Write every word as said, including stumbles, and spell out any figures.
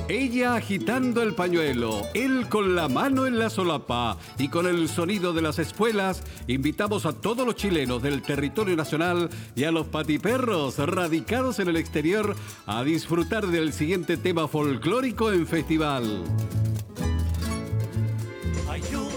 Ella agitando el pañuelo, él con la mano en la solapa y con el sonido de las espuelas, invitamos a todos los chilenos del territorio nacional y a los patiperros radicados en el exterior a disfrutar del siguiente tema folclórico en festival. Hay un